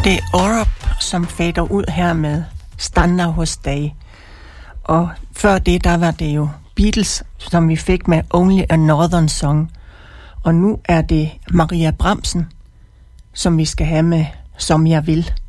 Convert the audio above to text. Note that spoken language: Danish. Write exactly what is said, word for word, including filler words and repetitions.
Det er Orup, som fader ud her med Stander hos dig. Og før det, der var det jo Beatles, som vi fik med Only a Northern Song. Og nu er det Maria Bramsen, som vi skal have med Som jeg vil.